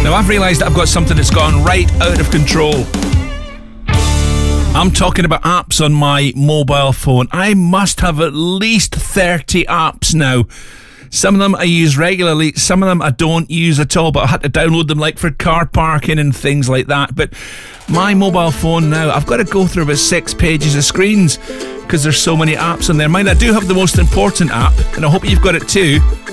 Now I've realised that I've got something that's gone right out of control. I'm talking about apps on my mobile phone. I must have at least 30 apps now. Some of them I use regularly, some of them I don't use at all, but I had to download them like for car parking and things like that. But my mobile phone now, I've got to go through about 6 pages of screens because there's so many apps on there. Mind, I do have the most important app, and I hope you've got it too.